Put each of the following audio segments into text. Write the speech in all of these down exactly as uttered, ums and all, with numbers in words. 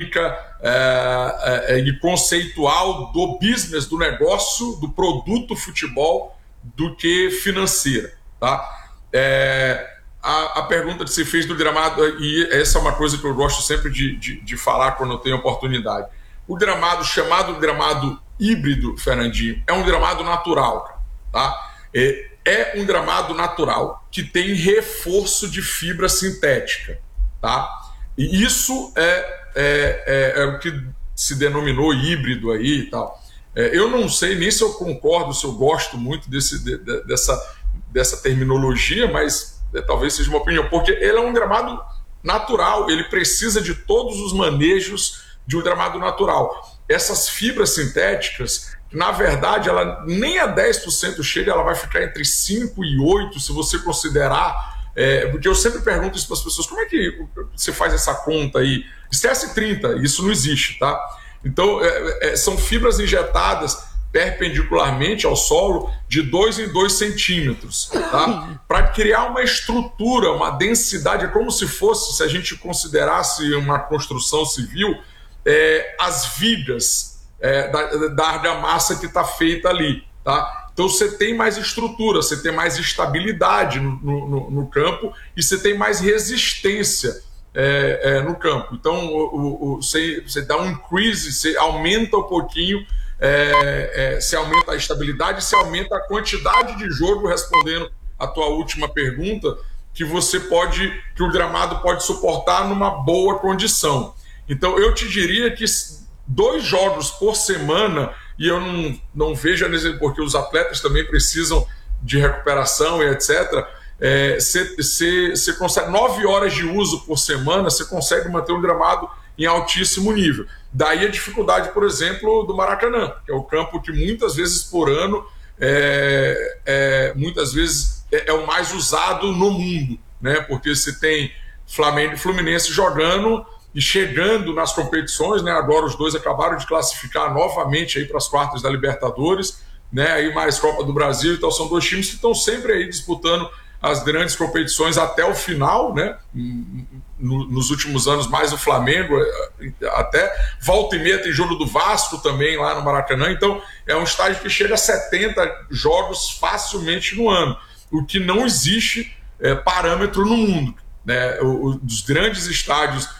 técnica é, é, e conceitual do business, do negócio, do produto futebol, do que financeira, tá? É, a, a pergunta que você fez do gramado, e essa é uma coisa que eu gosto sempre de, de, de falar quando eu tenho oportunidade. O gramado, chamado gramado híbrido, Fernandinho, é um gramado natural, tá? É, é um gramado natural que tem reforço de fibra sintética, tá? E isso é, é, é, é o que se denominou híbrido aí e tal. É, eu não sei nem se eu concordo, se eu gosto muito desse, de, de, dessa, dessa terminologia, mas é, talvez seja uma opinião, porque ele é um gramado natural, ele precisa de todos os manejos de um gramado natural. Essas fibras sintéticas, na verdade, ela nem a dez por cento chega, ela vai ficar entre cinco e oito, se você considerar. É, porque eu sempre pergunto isso para as pessoas, como é que você faz essa conta aí? Esquece trinta, isso não existe, tá? Então, é, é, são fibras injetadas perpendicularmente ao solo de dois em dois centímetros, tá? Para criar uma estrutura, uma densidade, é como se fosse, se a gente considerasse uma construção civil, é, as vigas é, da, da argamassa que está feita ali, tá? Então você tem mais estrutura, você tem mais estabilidade no, no, no campo e você tem mais resistência é, é, no campo. Então o, o, o, você, você dá um increase, você aumenta um pouquinho, é, é, você aumenta a estabilidade, você aumenta a quantidade de jogo, respondendo a tua última pergunta, que você pode, que o gramado pode suportar numa boa condição. Então eu te diria que dois jogos por semana, e eu não, não vejo, porque os atletas também precisam de recuperação e etcétera. Você é, consegue nove horas de uso por semana, você consegue manter um gramado em altíssimo nível. Daí a dificuldade, por exemplo, do Maracanã, que é o campo que muitas vezes por ano é, é, muitas vezes é, é o mais usado no mundo, né? Porque você tem Flamengo e Fluminense jogando e chegando nas competições, né? Agora os dois acabaram de classificar novamente para as quartas da Libertadores, né? Aí mais Copa do Brasil, então são dois times que estão sempre aí disputando as grandes competições até o final, né? Nos últimos anos mais o Flamengo, até volta e meia tem jogo do Vasco também lá no Maracanã, então é um estádio que chega a setenta jogos facilmente no ano, o que não existe é, parâmetro no mundo, né? Os grandes estádios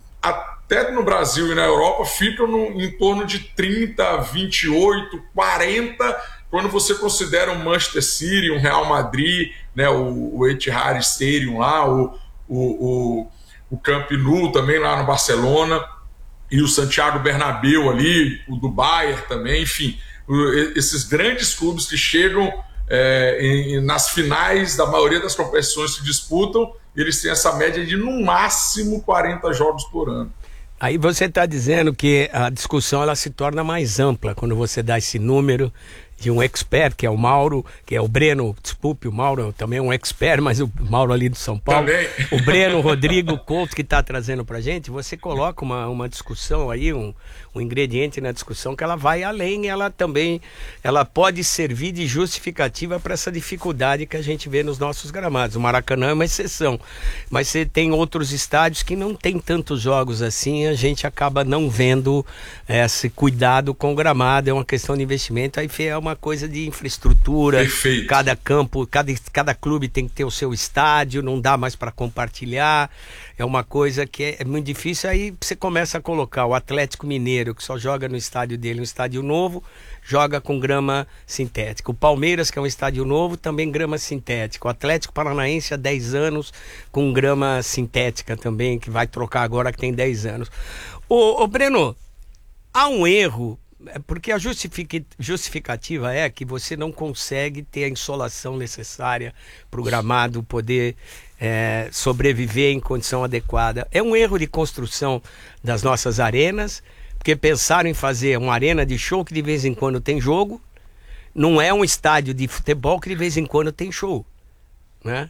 até no Brasil e na Europa ficam no, em torno de trinta, vinte e oito, quarenta, quando você considera um Manchester City, um Real Madrid, né, o, o Etihad Stadium lá, o, o, o, o Camp Nou também lá no Barcelona, e o Santiago Bernabéu ali, o do Bayern também, enfim, esses grandes clubes que chegam é, em, nas finais da maioria das competições que disputam, eles têm essa média de no máximo quarenta jogos por ano. Aí você está dizendo que a discussão ela se torna mais ampla quando você dá esse número de um expert, que é o Mauro, que é o Breno, desculpe, o Mauro também é um expert, mas o Mauro ali do São Paulo, também. O Breno Rodrigo Couto que está trazendo para a gente, você coloca uma, uma discussão aí, um, um ingrediente na discussão que ela vai além, ela também, ela pode servir de justificativa para essa dificuldade que a gente vê nos nossos gramados. O Maracanã é uma exceção, mas você tem outros estádios que não tem tantos jogos assim, a gente acaba não vendo esse cuidado com o gramado, é uma questão de investimento, aí é uma coisa de infraestrutura. Perfeito. Cada campo, cada, cada clube tem que ter o seu estádio, não dá mais para compartilhar, é uma coisa que é, é muito difícil. Aí você começa a colocar o Atlético Mineiro, que só joga no estádio dele, um estádio novo, joga com grama sintética. O Palmeiras, que é um estádio novo, também grama sintética. O Atlético Paranaense há dez anos com grama sintética também, que vai trocar agora que tem dez anos. Ô, ô Breno, há um erro, porque a justificativa é que você não consegue ter a insolação necessária para o gramado poder é, sobreviver em condição adequada. É um erro de construção das nossas arenas, porque pensaram em fazer uma arena de show que de vez em quando tem jogo, não é um estádio de futebol que de vez em quando tem show, né?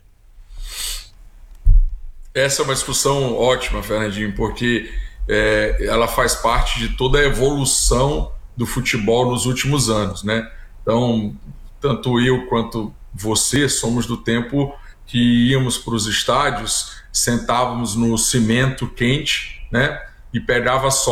Essa é uma discussão ótima, Fernandinho, porque é, ela faz parte de toda a evolução do futebol nos últimos anos, né? Então, tanto eu quanto você somos do tempo que íamos para os estádios, sentávamos no cimento quente, né? E pegava sol